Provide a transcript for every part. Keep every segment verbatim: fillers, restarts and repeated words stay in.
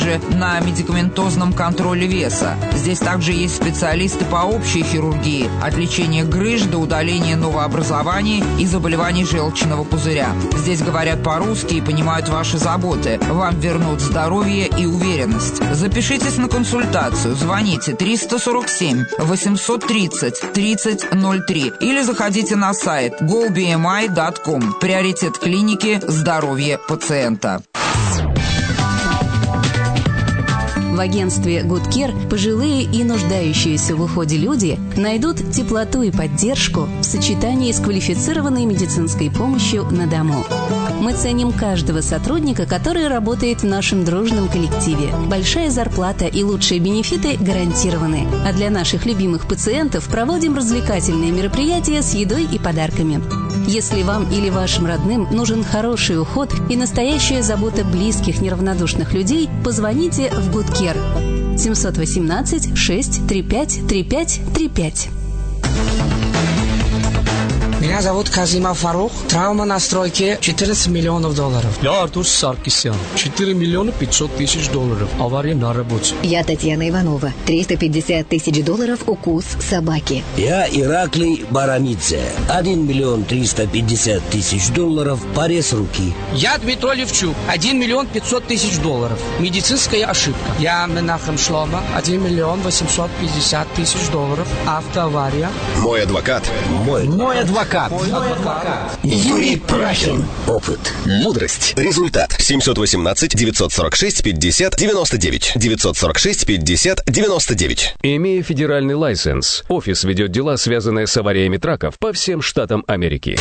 на медикаментозном контроле веса. Здесь также есть специалисты по общей хирургии, от лечения грыж до удаления новообразований и заболеваний желчного пузыря. Здесь говорят по-русски и понимают ваши заботы. Вам вернут здоровье и уверенность. Запишитесь на консультацию. Звоните триста сорок семь восемьсот тридцать тридцать ноль три или заходите на сайт го би эм ай точка ком. Приоритет клиники «Здоровье пациента». В агентстве Good Care пожилые и нуждающиеся в уходе люди найдут теплоту и поддержку в сочетании с квалифицированной медицинской помощью на дому. Мы ценим каждого сотрудника, который работает в нашем дружном коллективе. Большая зарплата и лучшие бенефиты гарантированы. А для наших любимых пациентов проводим развлекательные мероприятия с едой и подарками. Если вам или вашим родным нужен хороший уход и настоящая забота близких неравнодушных людей, позвоните в Good Care семь один восемь шесть три пять три пять три пять. Меня зовут Казимов Фарух. Травма на стройке четырнадцать миллионов долларов. Я Артур Саркисян. четыре миллиона пятьсот тысяч долларов. Авария на работе. Я Татьяна Иванова. триста пятьдесят тысяч долларов укус собаки. Я Ираклий Барамидзе. один миллион триста пятьдесят тысяч долларов. Порез руки. Я Дмитрий Левчук. один миллион пятьсот тысяч долларов. Медицинская ошибка. Я Менахем Шлома. один миллион восемьсот пятьдесят тысяч долларов. Автоавария. Мой адвокат. Мой, Мой адвокат. Юрий Прахин. Опыт. Мудрость. Результат. семь один восемь девять сорок шесть пятьдесят девяносто девять. девятьсот сорок шесть пятьдесят девяносто девять. Имея федеральный лайсенс, офис ведет дела, связанные с авариями траков по всем штатам Америки.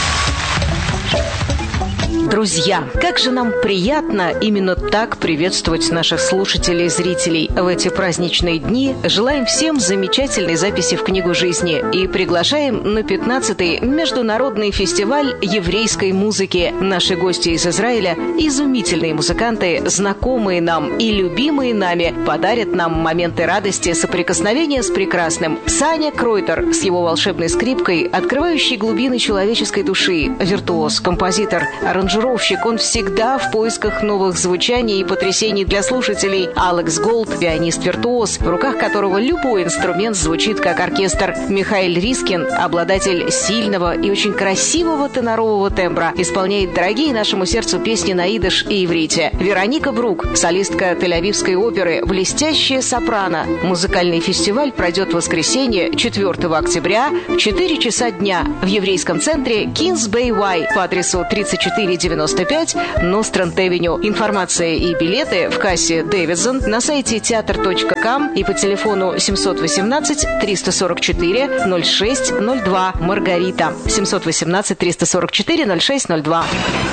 Друзья, как же нам приятно именно так приветствовать наших слушателей и зрителей в эти праздничные дни. Желаем всем замечательной записи в книгу жизни и приглашаем на пятнадцатый международный фестиваль еврейской музыки. Наши гости из Израиля, изумительные музыканты, знакомые нам и любимые нами, подарят нам моменты радости, соприкосновения с прекрасным. Саня Кройтер с его волшебной скрипкой, открывающей глубины человеческой души, виртуоз, композитор, аранжировщик. Он всегда в поисках новых звучаний и потрясений для слушателей. Алекс Голд, пианист-виртуоз, в руках которого любой инструмент звучит как оркестр. Михаил Рискин, обладатель сильного и очень красивого тенорового тембра, исполняет дорогие нашему сердцу песни на идиш и иврите. Вероника Брук, солистка Тель-Авивской оперы, блестящая сопрано. Музыкальный фестиваль пройдет в воскресенье, четвёртого октября, в четыре часа дня в еврейском центре Kings Bay Way по адресу тридцать четыре девяносто пять Нострант-Авеню. Информация и билеты в кассе Дэвидсон на сайте театр точка ком и по телефону семь один восемь триста сорок четыре ноль шесть ноль два. Маргарита. семь один восемь триста сорок четыре ноль шесть ноль два.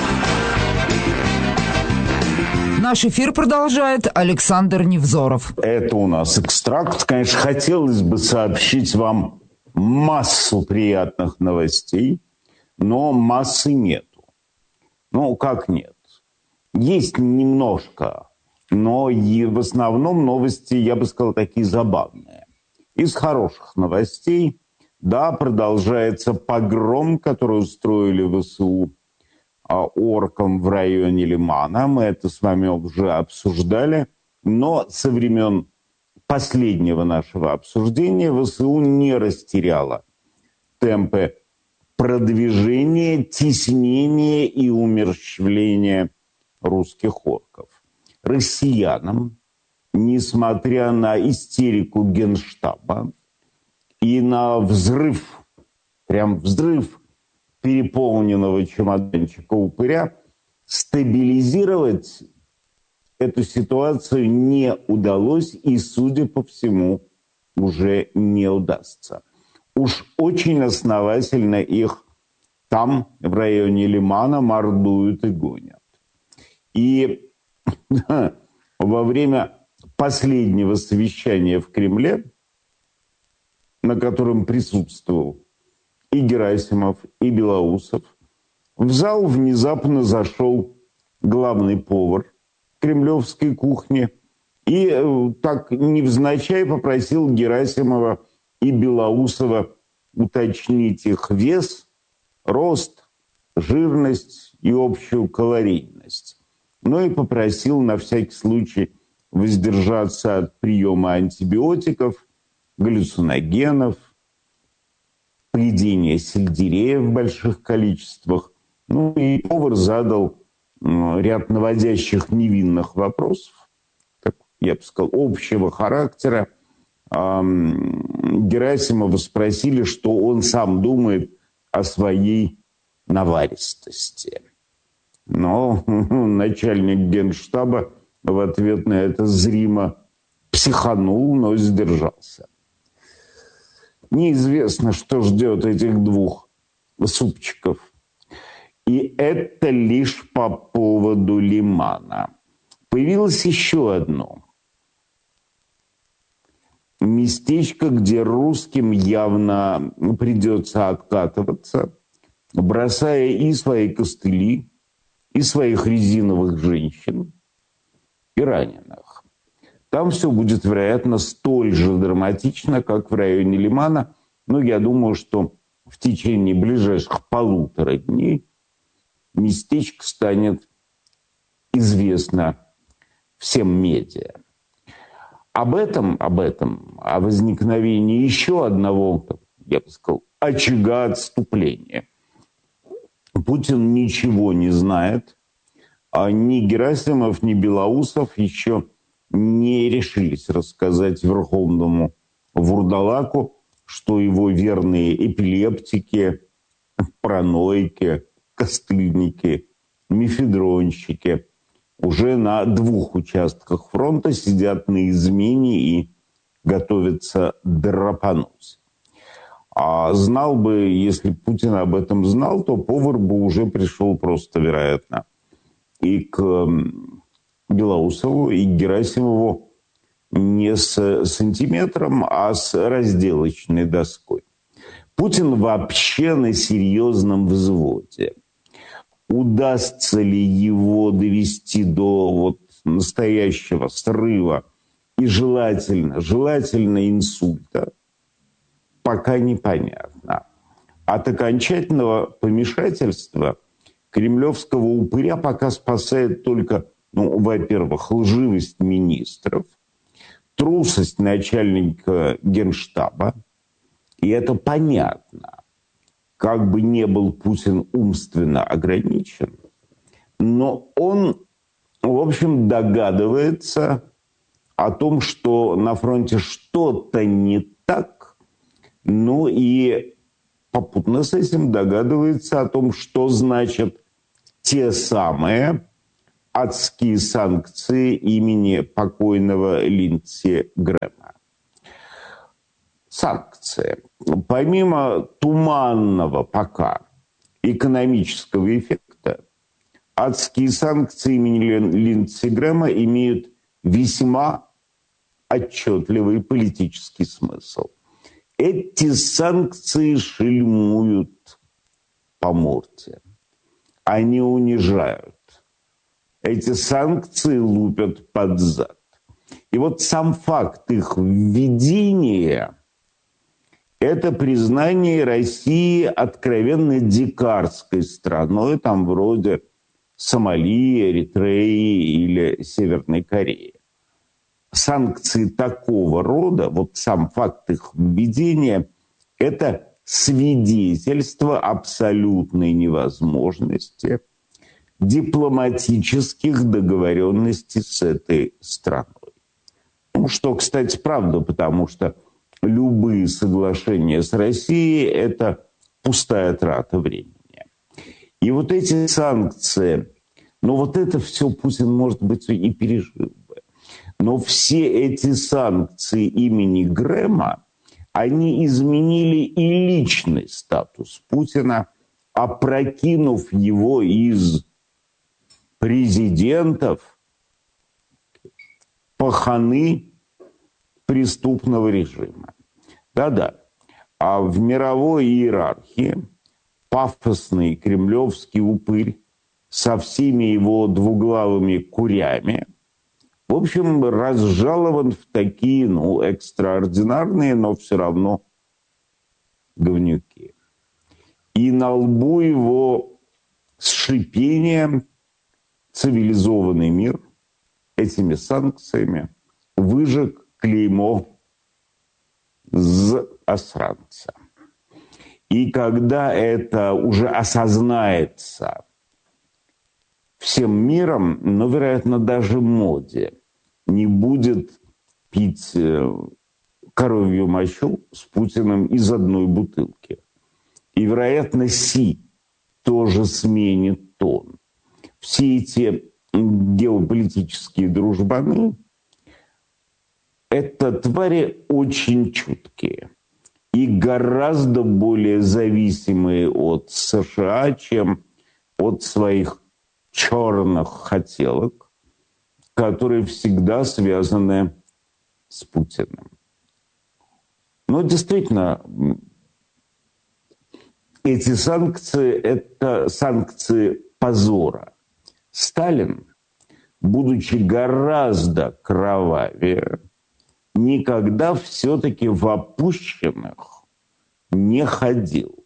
Наш эфир продолжает Александр Невзоров. Это у нас экстракт. Конечно, хотелось бы сообщить вам массу приятных новостей, но массы нет. Ну, как нет? Есть немножко, но и в основном новости, я бы сказал, такие забавные. Из хороших новостей, да, продолжается погром, который устроили ВСУ а, оркам в районе Лимана. Мы это с вами уже обсуждали, но со времен последнего нашего обсуждения ВСУ не растеряла темпы продвижение, теснение и умерщвление русских орков. Россиянам, несмотря на истерику Генштаба и на взрыв, прям взрыв переполненного чемоданчика упыря, стабилизировать эту ситуацию не удалось и, судя по всему, уже не удастся. Уж очень основательно их там, в районе Лимана, мордуют и гонят. И во время последнего совещания в Кремле, на котором присутствовал и Герасимов, и Белоусов, в зал внезапно зашел главный повар кремлевской кухни и так невзначай попросил Герасимова и Белоусова уточнить их вес, рост, жирность и общую калорийность. Ну и попросил на всякий случай воздержаться от приема антибиотиков, галлюциногенов, поедения сельдерея в больших количествах. Ну и повар задал ряд наводящих невинных вопросов, так, я бы сказал, общего характера. Герасимова спросили, что он сам думает о своей наваристости. Но начальник генштаба в ответ на это зримо психанул, но сдержался. Неизвестно, что ждет этих двух супчиков. И это лишь по поводу лимана. Появилось еще одно местечко, где русским явно придется откатываться, бросая и свои костыли, и своих резиновых женщин, и раненых. Там все будет, вероятно, столь же драматично, как в районе Лимана. Но я думаю, что в течение ближайших полутора дней местечко станет известно всем медиа. Об этом, об этом, о возникновении еще одного, я бы сказал, очага отступления Путин ничего не знает, а ни Герасимов, ни Белоусов еще не решились рассказать верховному вурдалаку, что его верные эпилептики, параноики, костыльники, мефедронщики уже на двух участках фронта сидят на измене и готовятся драпануть. А знал бы, если Путин об этом знал, то повар бы уже пришел просто, вероятно, и к Белоусову, и к Герасимову не с сантиметром, а с разделочной доской. Путин вообще на серьезном взводе. Удастся ли его довести до вот настоящего срыва и желательно, желательно инсульта, пока непонятно. От окончательного помешательства кремлевского упыря пока спасает только, ну, во-первых, лживость министров, трусость начальника генштаба, и это понятно. Как бы не был Путин умственно ограничен, но он, в общем, догадывается о том, что на фронте что-то не так, ну и попутно с этим догадывается о том, что значат те самые адские санкции имени покойного Линдси Грэма. Санкции. Помимо туманного пока экономического эффекта, адские санкции имени Линдси Грэма имеют весьма отчетливый политический смысл. Эти санкции шельмуют по морде. Они унижают. Эти санкции лупят под зад. И вот сам факт их введения – это признание России откровенно дикарской страной, там вроде Сомали, Эритреи или Северной Кореи. Санкции такого рода, вот сам факт их введения, это свидетельство абсолютной невозможности дипломатических договоренностей с этой страной. Ну, что, кстати, правда, потому что любые соглашения с Россией – это пустая трата времени. И вот эти санкции, ну вот это все Путин, может быть, и пережил бы. Но все эти санкции имени Грэма, они изменили и личный статус Путина, опрокинув его из президентов паханы преступного режима. Да-да. А в мировой иерархии пафосный кремлевский упырь со всеми его двуглавыми курями, в общем, разжалован в такие, ну, экстраординарные, но все равно говнюки. И на лбу его с шипением цивилизованный мир, этими санкциями выжег клеймо засранца. И когда это уже осознается всем миром, но, вероятно, даже моде не будет пить коровью мочу с Путиным из одной бутылки. И, вероятно, Си тоже сменит тон. Все эти геополитические дружбаны – это твари очень чуткие и гораздо более зависимые от США, чем от своих черных хотелок, которые всегда связаны с Путиным. Но действительно, эти санкции – это санкции позора. Сталин, будучи гораздо кровавее, никогда все-таки в опущенных не ходил.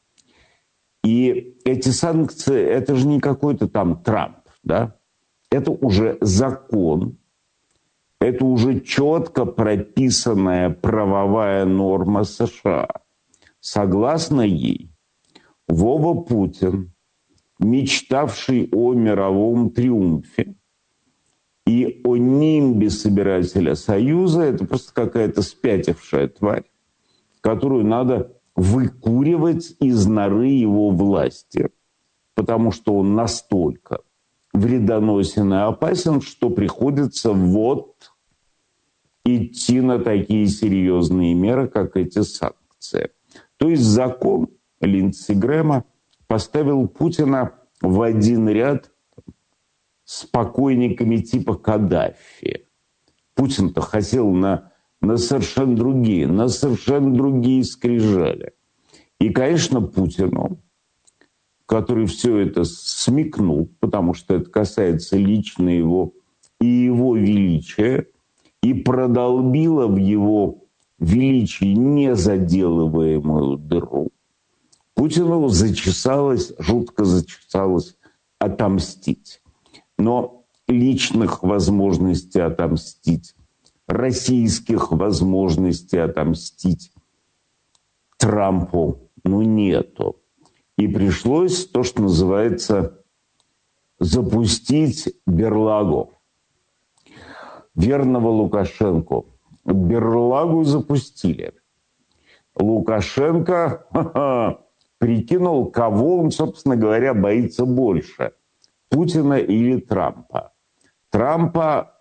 И эти санкции – это же не какой-то там Трамп, да? Это уже закон, это уже четко прописанная правовая норма США. Согласно ей, Вова Путин, мечтавший о мировом триумфе и о нимбе собирателя Союза, это просто какая-то спятившая тварь, которую надо выкуривать из норы его власти, потому что он настолько вредоносен и опасен, что приходится вот идти на такие серьезные меры, как эти санкции. То есть закон Линдси Грэма поставил Путина в один ряд с покойниками типа Каддафи. Путин-то хотел на, на совершенно другие, на совершенно другие скрижали. И, конечно, Путину, который все это смекнул, потому что это касается лично его и его величия, и продолбило в его величии незаделываемую дыру, Путину зачесалось, жутко зачесалось отомстить. Но личных возможностей отомстить, российских возможностей отомстить Трампу, ну, нету. И пришлось то, что называется, запустить Берлагу. Верного Лукашенко. Берлагу запустили. Лукашенко ха-ха, прикинул, кого он, собственно говоря, боится больше. Путина или Трампа. Трампа,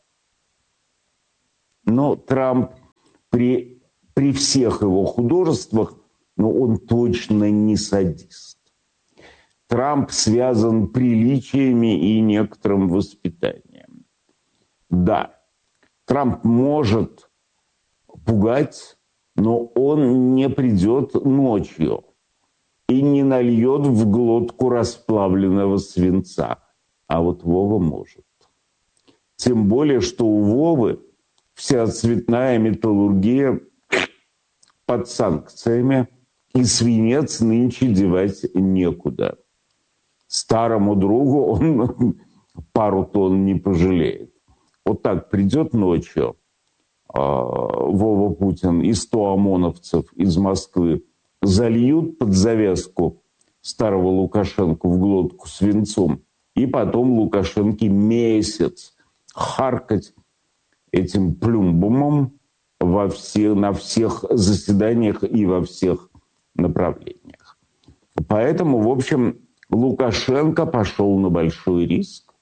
ну, Трамп при, при всех его художествах, но он точно не садист. Трамп связан приличиями и некоторым воспитанием. Да, Трамп может пугать, но он не придет ночью и не нальет в глотку расплавленного свинца. А вот Вова может. Тем более, что у Вовы вся цветная металлургия под санкциями, и свинец нынче девать некуда. Старому другу он пару тонн не пожалеет. Вот так придет ночью э, Вова Путин и сто ОМОНовцев из Москвы зальют под завязку старого Лукашенко в глотку свинцом, и потом Лукашенке месяц харкать этим плюмбумом во все, на всех заседаниях и во всех направлениях. Поэтому, в общем, Лукашенко пошел на большой риск.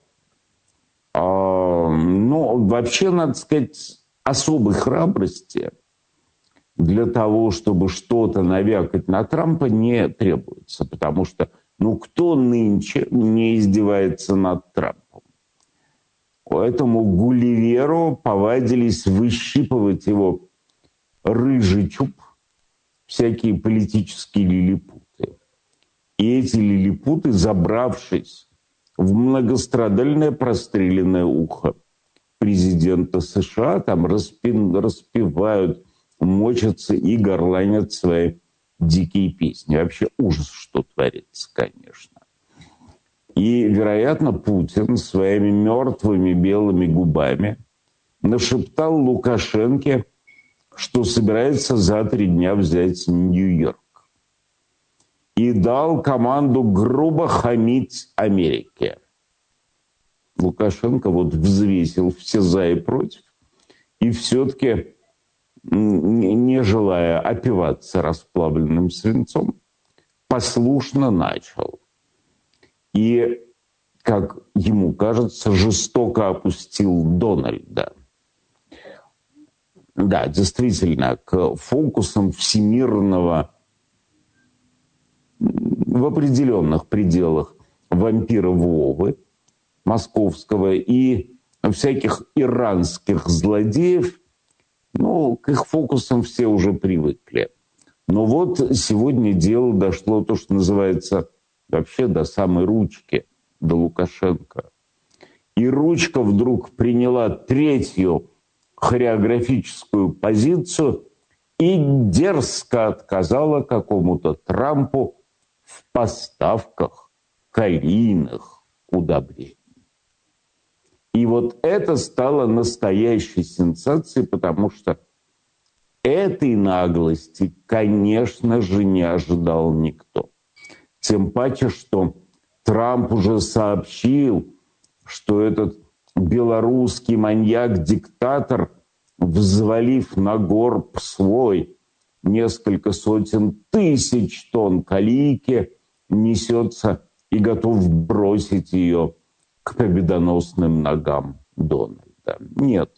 А, но вообще, надо сказать, особой храбрости для того, чтобы что-то навякать на Трампа, не требуется. Потому что, ну, кто нынче не издевается над Трампом? Поэтому Гулливеру повадились выщипывать его рыжий чуб, всякие политические лилипуты. И эти лилипуты, забравшись в многострадальное простреленное ухо президента США, там распи- распевают, мочатся и горланят свои дикие песни. Вообще ужас, что творится, конечно. И, вероятно, Путин своими мертвыми белыми губами нашептал Лукашенке, что собирается за три дня взять Нью-Йорк. И дал команду грубо хамить Америке. Лукашенко вот взвесил все за и против, и все-таки, не желая опиваться расплавленным свинцом, послушно начал. И, как ему кажется, жестоко опустил Дональда. Да, действительно, к фокусам всемирного в определенных пределах вампира Вовы московского и всяких иранских злодеев, ну, к их фокусам все уже привыкли. Но вот сегодня дело дошло, то, что называется, вообще до самой ручки, до Лукашенко. И ручка вдруг приняла третью хореографическую позицию и дерзко отказала какому-то Трампу в поставках калийных удобрений. И вот это стало настоящей сенсацией, потому что этой наглости, конечно же, не ожидал никто. Тем паче, что Трамп уже сообщил, что этот белорусский маньяк-диктатор, взвалив на горб свой несколько сотен тысяч тонн калийки, несется и готов бросить ее к победоносным ногам Дональда. Нет.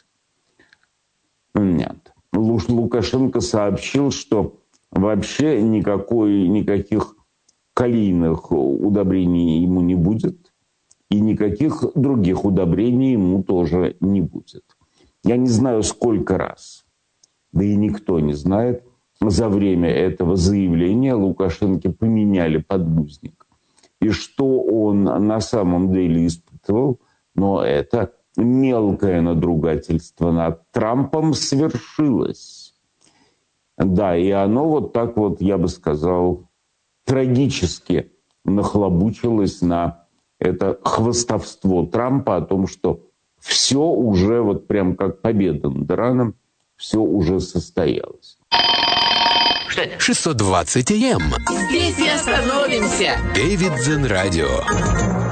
Нет. Лукашенко сообщил, что вообще никакой, никаких калийных удобрений ему не будет, и никаких других удобрений ему тоже не будет. Я не знаю, сколько раз, да и никто не знает, за время этого заявления Лукашенко поменяли подгузник. И что он на самом деле испытывал, но это мелкое надругательство над Трампом свершилось. Да, и оно вот так вот, я бы сказал, трагически нахлобучилось на это хвастовство Трампа о том, что все уже, вот прям как победа над Ираном, все уже состоялось. шестьсот двадцать эй эм. Здесь и остановимся. Дэвид Дзен Радио.